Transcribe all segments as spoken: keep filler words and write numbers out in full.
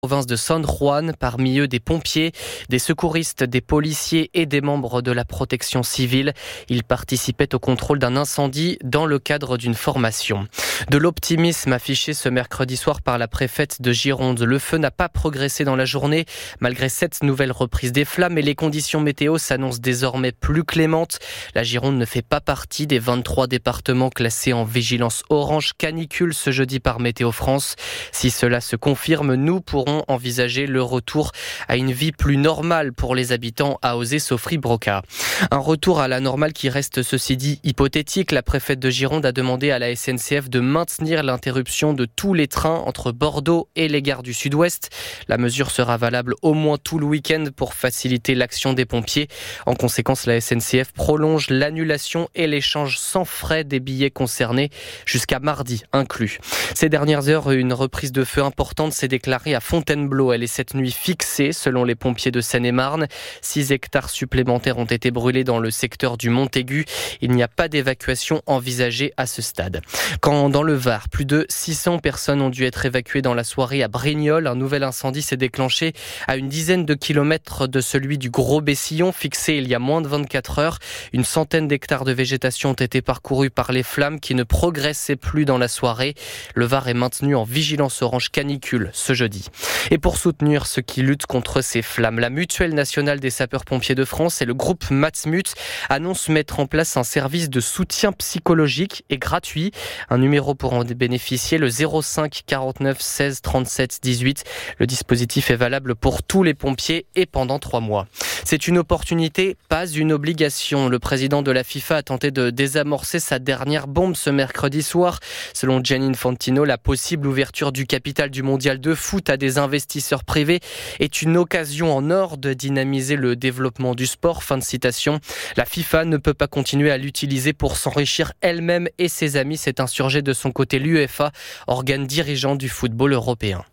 Province de San Juan, parmi eux des pompiers, des secouristes, des policiers et des membres de la protection civile. Ils participaient au contrôle d'un incendie dans le cadre d'une formation. De l'optimisme affiché ce mercredi soir par la préfète de Gironde. Le feu n'a pas progressé dans la journée malgré cette nouvelle reprise des flammes et les conditions météo s'annoncent désormais plus clémentes. La Gironde ne fait pas partie des vingt-trois départements classés en vigilance orange canicule ce jeudi par Météo France. Si cela se confirme, nous pourrons envisager le retour à une vie plus normale pour les habitants à Auzé-Sofry-Broca. Un retour à la normale qui reste ceci dit hypothétique. La préfète de Gironde a demandé à la S N C F de maintenir l'interruption de tous les trains entre Bordeaux et les gares du Sud-Ouest. La mesure sera valable au moins tout le week-end pour faciliter l'action des pompiers. En conséquence, la S N C F prolonge l'annulation et l'échange sans frais des billets concernés jusqu'à mardi inclus. Ces dernières heures, une reprise de feu importante s'est déclarée à Fontainebleau. Elle est cette nuit fixée selon les pompiers de Seine-et-Marne. Six hectares supplémentaires ont été brûlés dans le secteur du Montaigu. Il n'y a pas d'évacuation envisagée à ce stade. Quand dans le Var, plus de six cents personnes ont dû être évacuées dans la soirée à Brignoles. Un nouvel incendie s'est déclenché à une dizaine de kilomètres de celui du Gros-Bessillon, fixé il y a moins de vingt-quatre heures. Une centaine d'hectares de végétation ont été parcourus par les flammes qui ne progressaient plus dans la soirée. Le Var est maintenu en vigilance orange canicule ce jeudi. Et pour soutenir ceux qui luttent contre ces flammes, la Mutuelle nationale des sapeurs-pompiers de France et le groupe Matsmut annoncent mettre en place un service de soutien psychologique et gratuit. Un numéro pour en bénéficier, le zéro cinq quarante-neuf seize trente-sept dix-huit. Le dispositif est valable pour tous les pompiers et pendant trois mois. C'est une opportunité, pas une obligation. Le président de la FIFA a tenté de désamorcer sa dernière bombe ce mercredi soir. Selon Gianni Infantino, la possible ouverture du capital du mondial de foot à des investisseurs privés est une occasion en or de dynamiser le développement du sport. Fin de citation. La FIFA ne peut pas continuer à l'utiliser pour s'enrichir elle-même et ses amis. C'est insurgé de son côté l'UEFA, organe dirigeant du football européen.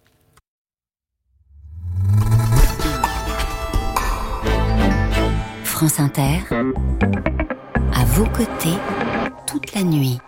France Inter, à vos côtés, toute la nuit.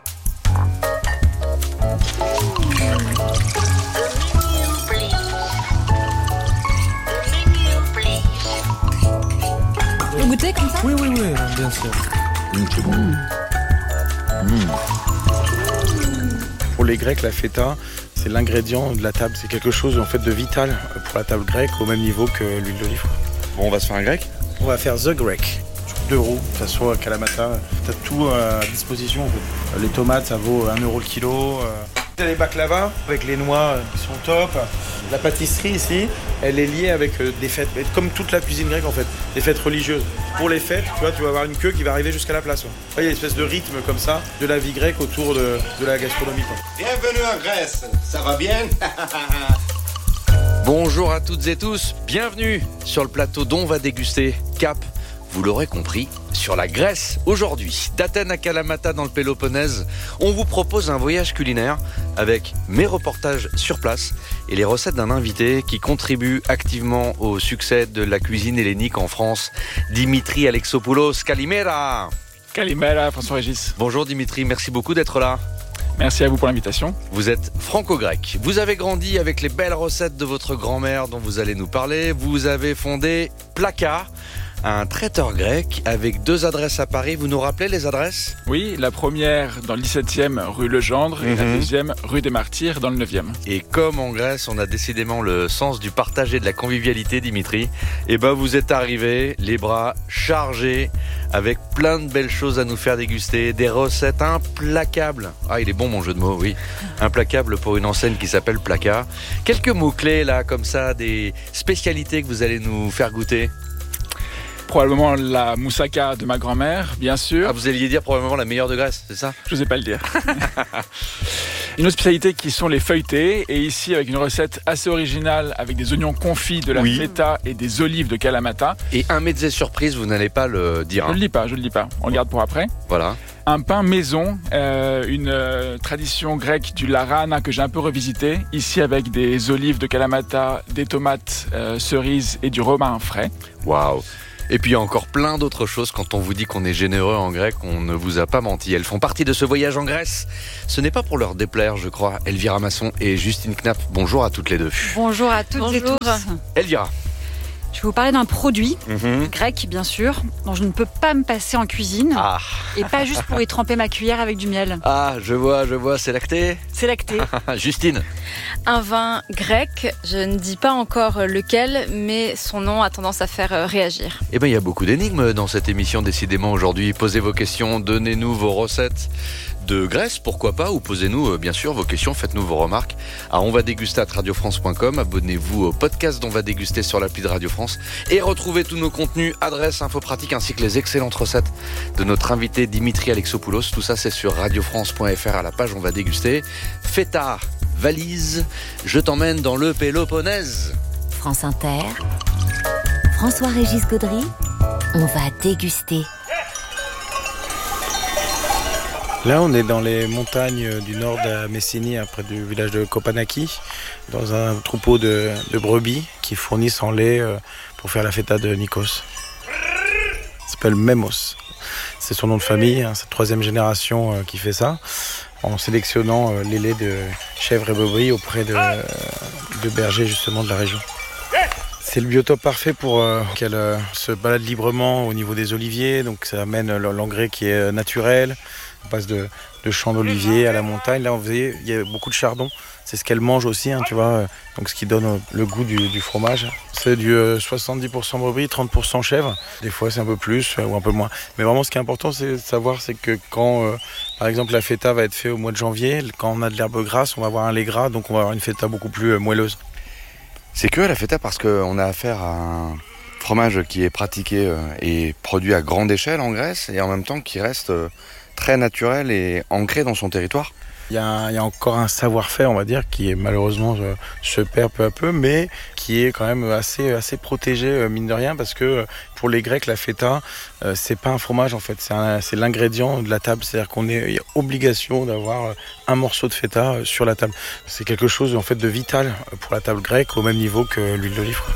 Vous goûtez comme ça ? Oui, oui, oui, bien sûr. Mmh, c'est bon. Mmh. Mmh. Pour les Grecs, la feta, c'est l'ingrédient de la table. C'est quelque chose en fait de vital pour la table grecque, au même niveau que l'huile d'olive. Bon, on va se faire un grec ? On va faire The Grec. Deux euros, que ce soit à Kalamata. T'as tout à disposition en fait. Les tomates, ça vaut un euro le kilo. T'as les baklava avec les noix qui sont top. La pâtisserie ici, elle est liée avec des fêtes, comme toute la cuisine grecque en fait, des fêtes religieuses. Pour les fêtes, tu vois, tu vas avoir une queue qui va arriver jusqu'à la place. Il y a une espèce de rythme comme ça de la vie grecque autour de, de la gastronomie. Quoi. Bienvenue en Grèce, ça va bien? Bonjour à toutes et tous, bienvenue sur le plateau dont on va déguster Cap. Vous l'aurez compris, sur la Grèce. Aujourd'hui, d'Athènes à Kalamata dans le Péloponnèse, on vous propose un voyage culinaire avec mes reportages sur place et les recettes d'un invité qui contribue activement au succès de la cuisine hellénique en France, Dimitri Alexopoulos. Kalimera. Kalimera, François-Régis. Bonjour Dimitri, merci beaucoup d'être là. Merci à vous pour l'invitation. Vous êtes franco-grec. Vous avez grandi avec les belles recettes de votre grand-mère dont vous allez nous parler. Vous avez fondé Plaka, un traiteur grec avec deux adresses à Paris. Vous nous rappelez les adresses ? Oui, la première dans le dix-septième rue Legendre et mmh. la deuxième rue des Martyrs dans le neuvième. Et comme en Grèce, on a décidément le sens du partage et de la convivialité, Dimitri, et ben vous êtes arrivé les bras chargés avec plein de belles choses à nous faire déguster, des recettes implacables. Ah, il est bon mon jeu de mots, oui. Implacable pour une enseigne qui s'appelle Plaka. Quelques mots-clés là, comme ça, des spécialités que vous allez nous faire goûter. Probablement la moussaka de ma grand-mère, bien sûr. Ah, vous alliez dire probablement la meilleure de Grèce, c'est ça ? Je n'osais pas le dire. Une autre spécialité qui sont les feuilletés. Et ici, avec une recette assez originale, avec des oignons confits, de la oui. feta et des olives de Kalamata. Et un mezze surprise, vous n'allez pas le dire. Hein. Je ne le dis pas, je ne le dis pas. On le garde pour après. Voilà. Un pain maison, euh, une euh, tradition grecque du larana que j'ai un peu revisité. Ici, avec des olives de Kalamata, des tomates euh, cerises et du romarin frais. Waouh! Et puis il y a encore plein d'autres choses. Quand on vous dit qu'on est généreux en grec, on ne vous a pas menti. Elles font partie de ce voyage en Grèce. Ce n'est pas pour leur déplaire, je crois. Elvira Masson et Justine Knapp, bonjour à toutes les deux. Bonjour à toutes Bonjour. et tous. Elvira. Je vais vous parler d'un produit, Mmh. grec bien sûr, dont je ne peux pas me passer en cuisine. Ah. Et pas juste pour y tremper ma cuillère avec du miel. ah, je vois, je vois, c'est lacté. C'est lacté. Justine. Un vin grec, je ne dis pas encore lequel, mais son nom a tendance à faire réagir. Eh bien, il y a beaucoup d'énigmes dans cette émission, décidément, aujourd'hui. Posez vos questions, donnez-nous vos recettes de Grèce, pourquoi pas, ou posez-nous, euh, bien sûr, vos questions, faites-nous vos remarques à on va déguster arobase radio france point com. Abonnez-vous au podcast d'On va déguster sur l'appli de Radio France et retrouvez tous nos contenus, adresses, infos pratiques, ainsi que les excellentes recettes de notre invité Dimitri Alexopoulos. Tout ça, c'est sur radio france point f r à la page On va déguster. Feta, valise, je t'emmène dans le Péloponnèse. France Inter, François-Régis Gaudry, on va déguster. Là, on est dans les montagnes du nord de la Messénie, près du village de Kopanaki, dans un troupeau de, de brebis qui fournissent en lait pour faire la feta de Nikos. Ça s'appelle Memos. C'est son nom de famille, hein, c'est la troisième génération qui fait ça, en sélectionnant les laits de chèvres et brebis auprès de, de bergers justement de la région. C'est le biotope parfait pour euh, qu'elle euh, se balade librement au niveau des oliviers, donc ça amène l'engrais qui est naturel. On passe de, de champs d'oliviers à la montagne. Là, on faisait, il y a beaucoup de chardon. C'est ce qu'elle mange aussi, hein, tu vois. Donc, ce qui donne le goût du, du fromage. C'est du euh, soixante-dix pour cent brebis, trente pour cent chèvre. Des fois, c'est un peu plus euh, ou un peu moins. Mais vraiment, ce qui est important, c'est de savoir, c'est que quand, euh, par exemple, la feta va être faite au mois de janvier, quand on a de l'herbe grasse, on va avoir un lait gras, donc on va avoir une feta beaucoup plus euh, moelleuse. C'est que la feta parce qu'on a affaire à un fromage qui est pratiqué euh, et produit à grande échelle en Grèce et en même temps qui reste euh, très naturel et ancré dans son territoire. Il y, a un, il y a encore un savoir-faire, on va dire, qui est malheureusement euh, se perd peu à peu, mais qui est quand même assez, assez protégé, euh, mine de rien, parce que euh, pour les Grecs, la feta, euh, c'est pas un fromage en fait, c'est, un, c'est l'ingrédient de la table. C'est-à-dire qu'on est, il y a obligation d'avoir un morceau de feta euh, sur la table. C'est quelque chose en fait de vital pour la table grecque, au même niveau que l'huile d'olive, quoi.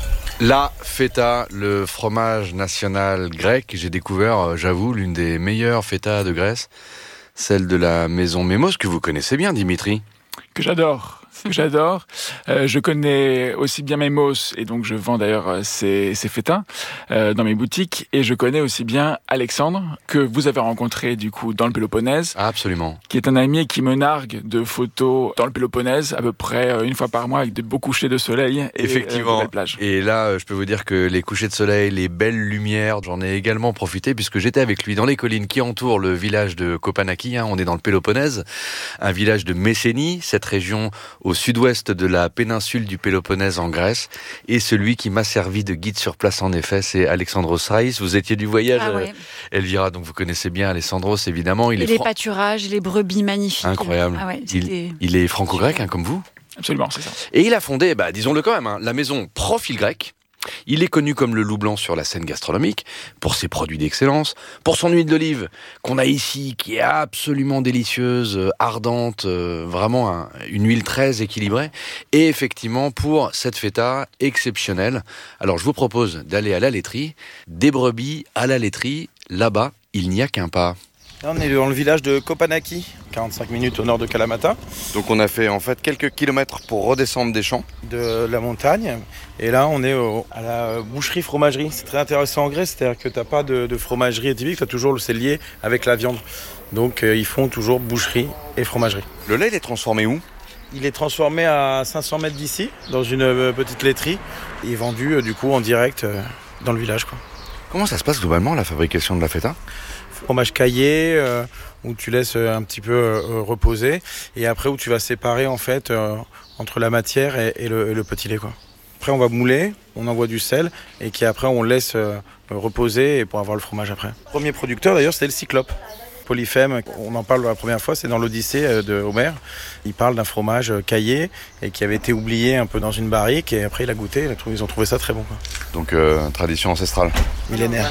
La feta, le fromage national grec, j'ai découvert, euh, j'avoue, l'une des meilleures fetas de Grèce, celle de la maison Memos, que vous connaissez bien, Dimitri. Que j'adore, que j'adore. Euh, je connais aussi bien Memos, et donc je vends d'ailleurs ces, ces fétas euh, dans mes boutiques. Et je connais aussi bien Alexandre, que vous avez rencontré du coup dans le Péloponnèse. Ah, absolument. Qui est un ami qui me nargue de photos dans le Péloponnèse, à peu près une fois par mois, avec de beaux couchers de soleil. Et Effectivement. Euh, de belles plages. Et là, je peux vous dire que les couchers de soleil, les belles lumières, j'en ai également profité, puisque j'étais avec lui dans les collines qui entourent le village de Kopanaki. Hein, on est dans le Péloponnèse, un village de Messénie, cette région au sud-ouest de la péninsule du Péloponnèse en Grèce. Et celui qui m'a servi de guide sur place, en effet, c'est Alexandros Raïs. Vous étiez du voyage, Ah ouais. Elvira, donc vous connaissez bien Alexandros, évidemment. Il Et est les fran- pâturages, les brebis magnifiques. Incroyable. Ah ouais, il, c'était... il est franco-grec, hein, comme vous. Absolument, c'est ça. Et il a fondé, bah, disons-le quand même, hein, la maison Profil Grec. Il est connu comme le loup blanc sur la scène gastronomique, pour ses produits d'excellence, pour son huile d'olive qu'on a ici, qui est absolument délicieuse, euh, ardente, euh, vraiment un, une huile très équilibrée, et effectivement pour cette feta exceptionnelle. Alors je vous propose d'aller à la laiterie, des brebis à la laiterie, là-bas il n'y a qu'un pas. Là, on est dans le village de Kopanaki, quarante-cinq minutes au nord de Kalamata, Donc on a fait en fait quelques kilomètres pour redescendre des champs. de la montagne. Et là, on est au- à la boucherie-fromagerie. C'est très intéressant en Grèce, c'est-à-dire que tu n'as pas de, de fromagerie typique, tu as toujours c'est lié avec la viande. Donc euh, ils font toujours boucherie et fromagerie. Le lait il est transformé où ? Il est transformé à cinq cents mètres d'ici, dans une euh, petite laiterie, et vendu euh, du coup en direct euh, dans le village, quoi. Comment ça se passe globalement la fabrication de la feta ? Fromage caillé, euh, où tu laisses euh, un petit peu euh, reposer, et après où tu vas séparer en fait euh, entre la matière et, et, le, et le petit lait, quoi. Après on va mouler, on envoie du sel, et qui après on laisse euh, reposer et pour avoir le fromage après. Le premier producteur d'ailleurs c'était le Cyclope. Polyphème, on en parle la première fois, c'est dans l'Odyssée de Homère. Il parle d'un fromage caillé et qui avait été oublié un peu dans une barrique, et après il a goûté, ils ont trouvé ça très bon, quoi. Donc euh, tradition ancestrale. Millénaire.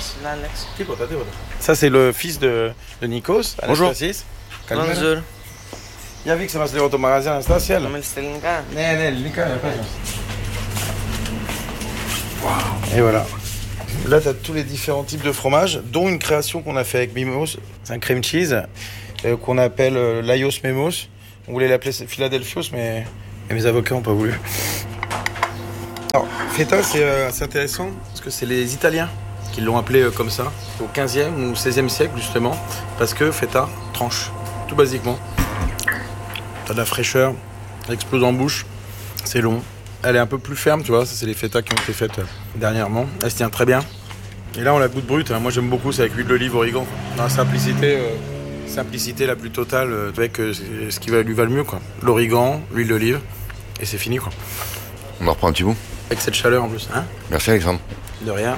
Ça c'est le fils de, de Nikos. Bonjour. Anastasis. Bonjour. Για δείξε μας λίγο το μαγαζί, Αναστάσια. Να μιλήσει ελληνικά. Ναι, ναι, ελληνικά. Et voilà. Là, tu as tous les différents types de fromages, dont une création qu'on a fait avec Mimos. C'est un cream cheese euh, qu'on appelle euh, Laios Memos. On voulait l'appeler Philadelphios, mais, mais mes avocats n'ont pas voulu. Alors, feta, c'est, euh, c'est intéressant parce que c'est les Italiens qui l'ont appelé euh, comme ça, au quinzième ou seizième siècle, justement, parce que feta tranche, tout basiquement. Tu as de la fraîcheur, elle explose en bouche, c'est long. Elle est un peu plus ferme, tu vois, ça c'est les feta qui ont été faites euh, dernièrement. Elle se tient très bien. Et là, on la goûte brute. Hein. Moi, j'aime beaucoup, c'est avec huile d'olive, origan. Dans la simplicité, euh, simplicité la plus totale, euh, avec euh, ce qui va, lui va le mieux, quoi. L'origan, l'huile d'olive, et c'est fini, quoi. On en reprend un petit bout. Avec cette chaleur en plus, hein. Merci Alexandre. De rien.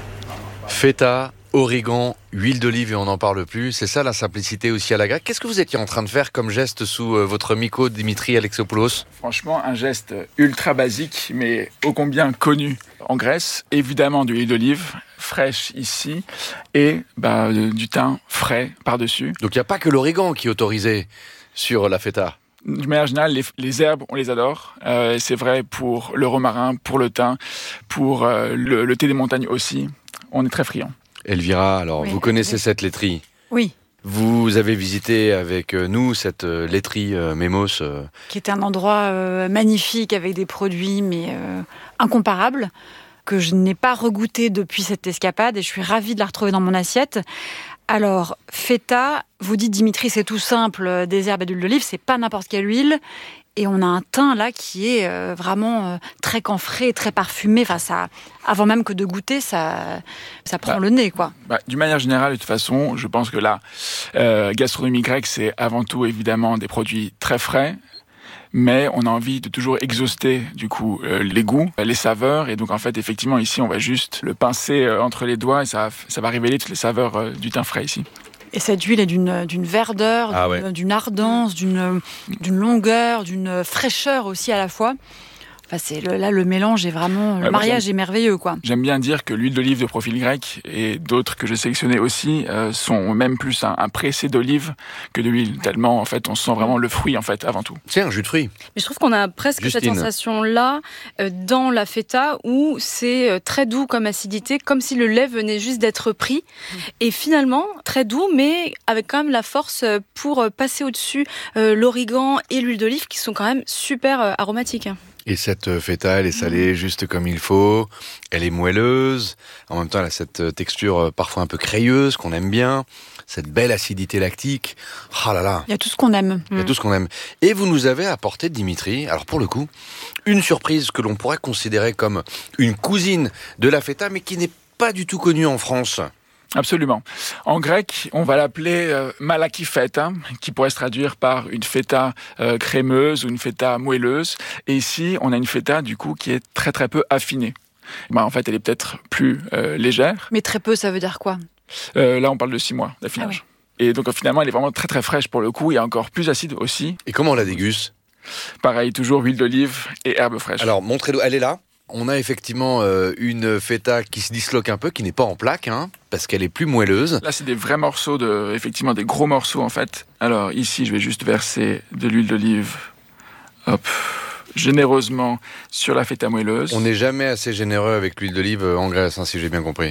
Feta, origan, huile d'olive et on n'en parle plus. C'est ça la simplicité aussi à la grecque. Qu'est-ce que vous étiez en train de faire comme geste sous euh, votre myco Dimitri Alexopoulos ? Franchement, un geste ultra basique, mais ô combien connu en Grèce. Évidemment, de l'huile d'olive fraîche ici et bah, du thym frais par-dessus. Donc il n'y a pas que l'origan qui est autorisé sur la feta. De manière générale, les, les herbes, on les adore. Euh, c'est vrai pour le romarin, pour le thym, pour euh, le, le thé des montagnes aussi. On est très friands. Elvira, alors Oui, vous connaissez oui. cette laiterie ? Oui, Vous avez visité avec nous cette euh, laiterie euh, Memos. euh, qui est un endroit euh, magnifique avec des produits mais euh, incomparables que je n'ai pas regoûté depuis cette escapade et je suis ravie de la retrouver dans mon assiette. Alors, feta, vous dites Dimitri, c'est tout simple, des herbes et de l'huile d'olive, c'est pas n'importe quelle huile. Et on a un thym là qui est euh, vraiment euh, très camphré, très parfumé. Enfin, ça, avant même que de goûter, ça, ça prend Bah, le nez, quoi. Bah, d'une manière générale, de toute façon, je pense que la euh, gastronomie grecque, c'est avant tout évidemment des produits très frais. Mais on a envie de toujours exhauster du coup euh, les goûts, les saveurs, et donc en fait effectivement ici on va juste le pincer euh, entre les doigts et ça, ça va révéler toutes les saveurs euh, du thym frais ici. Et cette huile est d'une, d'une verdeur, Ah d'une, ouais. d'une ardence, d'une, d'une longueur, d'une fraîcheur aussi à la fois. Enfin, c'est le, là, le mélange est vraiment... Ouais, le moi, mariage est merveilleux, quoi. J'aime bien dire que l'huile d'olive de profil grec et d'autres que j'ai sélectionnés aussi euh, sont même plus un, un pressé d'olive que de l'huile, tellement en fait on sent vraiment le fruit en fait avant tout. C'est un jus de fruits. Mais je trouve qu'on a presque Justine. cette sensation-là euh, dans la feta où c'est euh, très doux comme acidité, comme si le lait venait juste d'être pris. Et finalement, très doux, mais avec quand même la force euh, pour euh, passer au-dessus euh, l'origan et l'huile d'olive qui sont quand même super euh, aromatiques. Et cette feta, elle est salée juste comme il faut. Elle est moelleuse. En même temps, elle a cette texture parfois un peu crayeuse qu'on aime bien. Cette belle acidité lactique. Ah là là. Il y a tout ce qu'on aime. Il y a tout ce qu'on aime. Et vous nous avez apporté, Dimitri, alors pour le coup, une surprise que l'on pourrait considérer comme une cousine de la feta, mais qui n'est pas du tout connue en France. Absolument. En grec, on va l'appeler euh, malaki feta, qui pourrait se traduire par une feta euh, crémeuse ou une feta moelleuse. Et ici, on a une feta du coup qui est très très peu affinée. Ben, en fait, elle est peut-être plus euh, légère. Mais très peu, ça veut dire quoi ? Euh, là, on parle de six mois d'affinage. Ah Et donc finalement, elle est vraiment très très fraîche pour le coup et encore plus acide aussi. Et comment on la déguste ? Pareil, toujours huile d'olive et herbes fraîches. Alors, montrez-nous, elle est là. On a effectivement euh, une feta qui se disloque un peu, qui n'est pas en plaque, hein, parce qu'elle est plus moelleuse. Là, c'est des vrais morceaux, de, effectivement des gros morceaux en fait. Alors ici, je vais juste verser de l'huile d'olive, hop, généreusement sur la feta moelleuse. On n'est jamais assez généreux avec l'huile d'olive en Grèce, hein, si j'ai bien compris.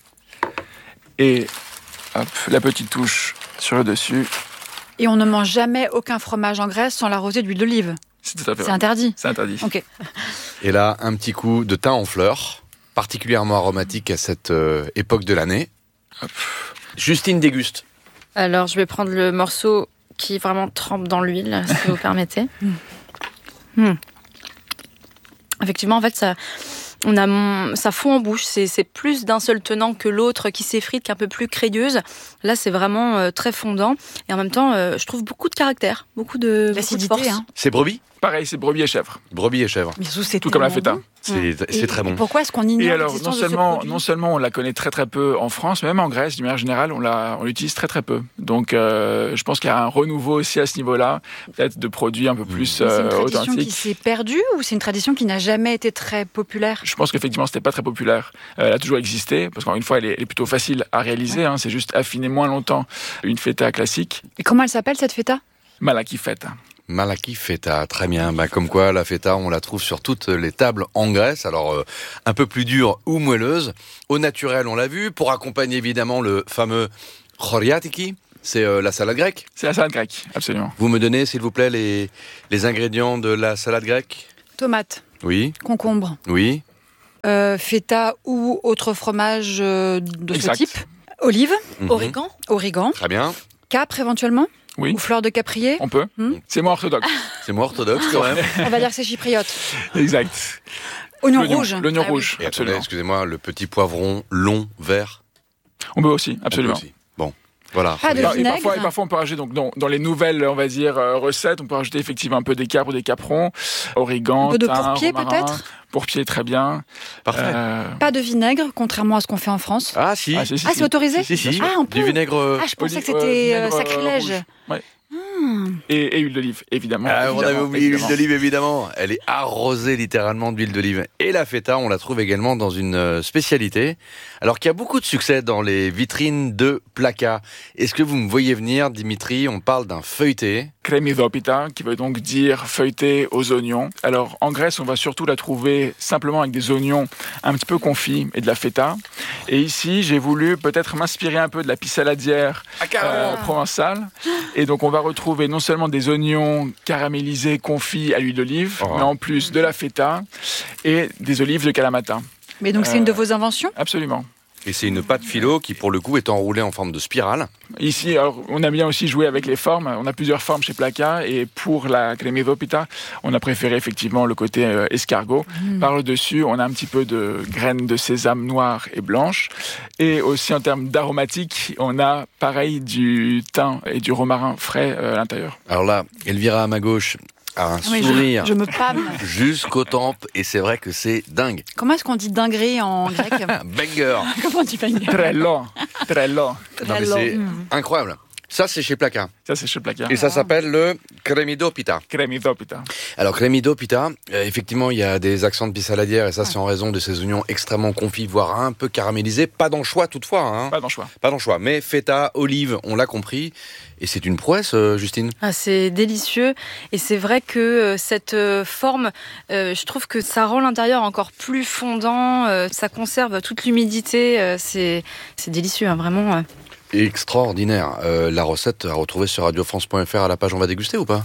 Et hop, la petite touche sur le dessus. Et on ne mange jamais aucun fromage en Grèce sans l'arroser d'huile d'olive. C'est tout à fait C'est vrai. interdit. C'est interdit. Ok. Et là, un petit coup de thym en fleurs, particulièrement aromatique à cette euh, époque de l'année. Hop. Justine déguste. Alors, je vais prendre le morceau qui vraiment trempe dans l'huile, si vous permettez. Hmm. Effectivement, en fait, ça, on a mon, ça fond en bouche. C'est, c'est plus d'un seul tenant que l'autre qui s'effrite, qui est un peu plus crayeuse. Là, c'est vraiment euh, très fondant. Et en même temps, euh, je trouve beaucoup de caractère, beaucoup de, L'acidité, beaucoup de force. hein. C'est brebis ? Pareil, c'est brebis et chèvre. Brebis et chèvre. Mais surtout, c'est Tout comme la tellement feta. bon. C'est, c'est Et- très et bon. Pourquoi est-ce qu'on ignore Et alors, non l'existence de ce seulement, produit ? non seulement on la connaît très très peu en France, mais même en Grèce, d'une manière générale, on, la, on l'utilise très très peu. Donc, euh, je pense qu'il y a un renouveau aussi à ce niveau-là, peut-être de produits un peu plus Mais c'est une euh, tradition qui authentiques. s'est perdue ou c'est une tradition qui n'a jamais été très populaire ? Je pense qu'effectivement, c'était pas très populaire. Euh, elle a toujours existé, parce qu'encore une fois, elle est, elle est plutôt facile à réaliser. Hein, c'est juste affiner moins longtemps une feta classique. Et comment elle s'appelle cette feta ? Malaki feta. Malaki feta, très bien. Bah, comme quoi, la feta, on la trouve sur toutes les tables en Grèce. Alors, euh, un peu plus dure ou moelleuse. Au naturel, on l'a vu. Pour accompagner évidemment le fameux choriatiki, c'est euh, la salade grecque. C'est la salade grecque, absolument. Vous me donnez, s'il vous plaît, les, les ingrédients de la salade grecque? Tomates, Oui, concombre, oui. euh, feta ou autre fromage euh, de Exact. ce type. Olives, Mhm. Origan. origan, Très bien. capre éventuellement, Oui, ou fleur de caprier. on peut. Hmm. C'est moins orthodoxe. C'est moins orthodoxe quand même. On va dire que c'est chypriote. Exact. Oignon L'oignon- rouge. L'oignon Ah oui. rouge, Et attendez, absolument. excusez-moi, le petit poivron long, vert. On peut aussi, on peut absolument. aussi. Bon, voilà. Pas de Et, par- et vinaigre. parfois, et parfois, on peut rajouter donc dans, dans les nouvelles, on va dire euh, recettes, on peut rajouter effectivement un peu des capres ou des caprons, origan, Un peu de thym, pourpier, romarin. peut-être. Pourpier, très bien. Parfait. Euh, Pas de vinaigre, contrairement à ce qu'on fait en France. Ah si, ah, si, si, Ah, si. c'est autorisé si, si, si. Ah, on peut. Du vinaigre... euh, Ah, je pensais que Olive- c'était euh, euh, vinaigre, euh, sacrilège. rouge. Ouais. Hmm. Et, et huile d'olive, évidemment. Ah, on avait évidemment, oublié l'huile évidemment. d'olive, évidemment. Elle est arrosée littéralement d'huile d'olive. Et la feta, on la trouve également dans une euh, spécialité. Alors qu'il y a beaucoup de succès dans les vitrines de Plaka. Est-ce que vous me voyez venir, Dimitri? On parle d'un feuilleté. Kremidopita, qui veut donc dire feuilleté aux oignons. Alors, en Grèce, on va surtout la trouver simplement avec des oignons un petit peu confits et de la feta. Et ici, j'ai voulu peut-être m'inspirer un peu de la pissaladière euh, provençale. Et donc, on va retrouver non seulement des oignons caramélisés, confits à l'huile d'olive, Oh. mais en plus de la feta et des olives de Kalamata. Mais donc, c'est Euh, une de vos inventions? Absolument. Et c'est une pâte philo qui, pour le coup, est enroulée en forme de spirale. Ici, alors, on a bien aussi joué avec les formes. On a plusieurs formes chez Plaka. Et pour la Kremidopita, on a préféré effectivement le côté euh, escargot. Mmh. Par le dessus, on a un petit peu de graines de sésame noires et blanches. Et aussi en termes d'aromatiques, on a pareil du thym et du romarin frais euh, à l'intérieur. Alors là, Elvira à ma gauche a un Oui, sourire je, je me pâme. jusqu'aux tempes. Et c'est vrai que c'est dingue. Comment est-ce qu'on dit dinguerie en grec? Un banger. Comment tu fais une Très lent, très lent. Non, mais c'est Mm. incroyable. Ça, c'est chez Plaka. Ça, c'est chez Plaka. Et ça s'appelle le Kremidopita. Kremidopita. Alors, Kremidopita, euh, effectivement, il y a des accents de pissaladière, et ça, c'est en raison de ces oignons extrêmement confits, voire un peu caramélisés. Pas d'anchois, toutefois. Hein. Pas d'anchois. Pas d'anchois. Mais feta, olive, on l'a compris. Et c'est une prouesse, euh, Justine. Ah, c'est délicieux et c'est vrai que euh, cette euh, forme, euh, je trouve que ça rend l'intérieur encore plus fondant, euh, ça conserve toute l'humidité, euh, c'est c'est délicieux, hein, vraiment. euh. Extraordinaire. Euh, la recette à retrouver sur radio france point f r à la page On va déguster ou pas?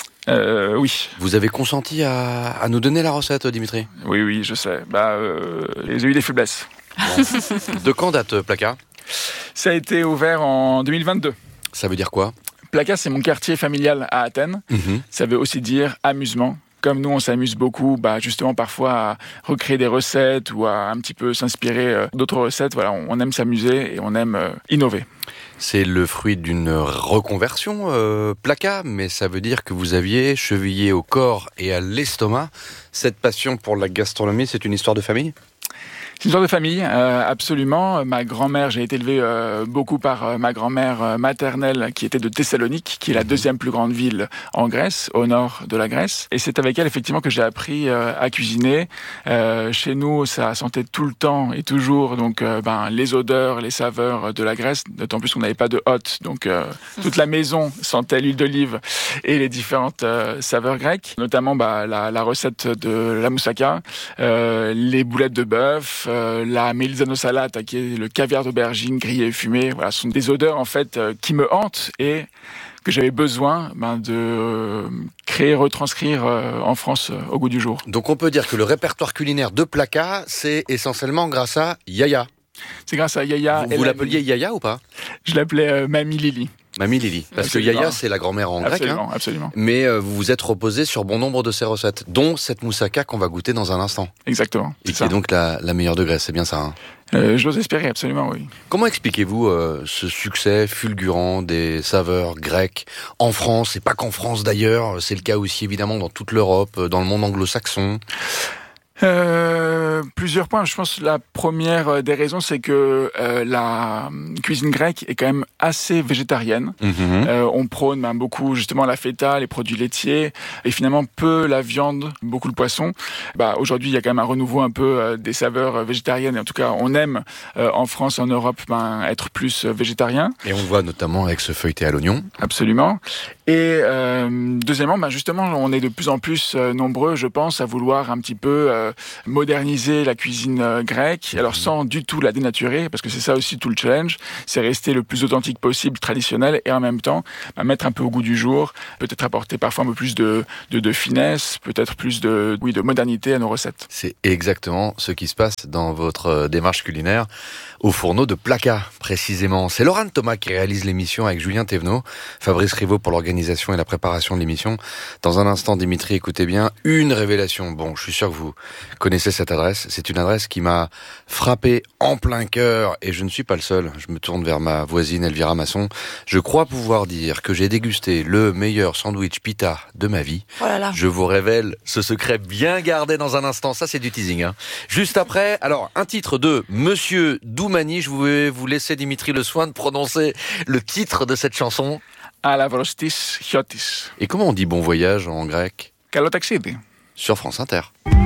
Euh, oui, Vous avez consenti à, à nous donner la recette, Dimitri? oui, oui, je sais. Bah, euh, j'ai eu des faiblesses. De quand date euh, Plaka? Ça a été ouvert en deux mille vingt-deux. Ça veut dire quoi? Plaka, c'est mon quartier familial à Athènes. Mhm. Ça veut aussi dire amusement. Comme nous, on s'amuse beaucoup, bah, justement, parfois à recréer des recettes ou à un petit peu s'inspirer euh, d'autres recettes. Voilà, on, on aime s'amuser et on aime euh, innover. C'est le fruit d'une reconversion, euh, Plaka, mais ça veut dire que vous aviez chevillé au corps et à l'estomac cette passion pour la gastronomie. C'est une histoire de famille? C'est une histoire de famille, euh, absolument. Ma grand-mère, j'ai été élevé euh, beaucoup par euh, ma grand-mère euh, maternelle qui était de Thessalonique, qui est la deuxième plus grande ville en Grèce, au nord de la Grèce. Et c'est avec elle, effectivement, que j'ai appris euh, à cuisiner. Euh, chez nous, ça sentait tout le temps et toujours donc euh, ben, les odeurs, les saveurs de la Grèce, d'autant plus qu'on n'avait pas de hotte. Donc euh, toute la maison sentait l'huile d'olive et les différentes euh, saveurs grecques, notamment bah, la, la recette de la moussaka, euh, les boulettes de bœuf, Euh, la melizano salata, qui est le caviar d'aubergine grillé et fumé. Voilà, ce sont des odeurs en fait euh, qui me hantent et que j'avais besoin ben, de euh, créer, retranscrire euh, en France euh, au goût du jour. Donc on peut dire que le répertoire culinaire de Plaka, c'est essentiellement grâce à Yaya. C'est grâce à Yaya. Vous, et vous la- l'appeliez Yaya ou pas? Je l'appelais euh, Mamie Lily. Mamie Lily. Parce Absolument. que Yaya, c'est la grand-mère en grec. Absolument, Hein. absolument. Mais euh, vous vous êtes reposé sur bon nombre de ces recettes, dont cette moussaka qu'on va goûter dans un instant. Exactement. Et c'est qui ça. est donc la, la meilleure de Grèce, c'est bien ça. Hein. Euh, J'ose espérer, absolument, oui. Comment expliquez-vous euh, ce succès fulgurant des saveurs grecques en France, et pas qu'en France d'ailleurs, c'est le cas aussi évidemment dans toute l'Europe, dans le monde anglo-saxon? Euh, plusieurs points. Je pense que la première des raisons, c'est que euh, la cuisine grecque est quand même assez végétarienne. Mmh. Euh, on prône ben, beaucoup justement la feta, les produits laitiers, et finalement peu la viande, beaucoup le poisson. Bah, aujourd'hui, il y a quand même un renouveau un peu euh, des saveurs végétariennes. Et en tout cas, on aime euh, en France et en Europe ben, être plus végétarien. Et on voit notamment avec ce feuilleté à l'oignon. Absolument. Et euh, deuxièmement, ben, justement, on est de plus en plus euh, nombreux, je pense, à vouloir un petit peu euh, moderniser la cuisine euh, grecque. Alors sans du tout la dénaturer, parce que c'est ça aussi tout le challenge, c'est rester le plus authentique possible, traditionnel, et en même temps ben, mettre un peu au goût du jour, peut-être apporter parfois un peu plus de, de, de finesse, peut-être plus de, oui, de modernité à nos recettes. C'est exactement ce qui se passe dans votre démarche culinaire au fourneau de Placa, précisément. C'est Laurent Thomas qui réalise l'émission avec Julien Thévenot, Fabrice Rivaud pour l'organisation et la préparation de l'émission. Dans un instant, Dimitri, écoutez bien, une révélation. Bon, je suis sûr que vous connaissez cette adresse. C'est une adresse qui m'a frappé en plein cœur, et je ne suis pas le seul. Je me tourne vers ma voisine Elvira Masson. Je crois pouvoir dire que j'ai dégusté le meilleur sandwich pita de ma vie. Oh là là. Je vous révèle ce secret bien gardé dans un instant. Ça, c'est du teasing, hein. Juste après, alors, un titre de Monsieur Doumani. Je vais vous laisser, Dimitri, le soin de prononcer le titre de cette chanson. Alavrostis Chiotis. Et comment on dit bon voyage en grec? Καλό ταξίδι. Sur France Inter.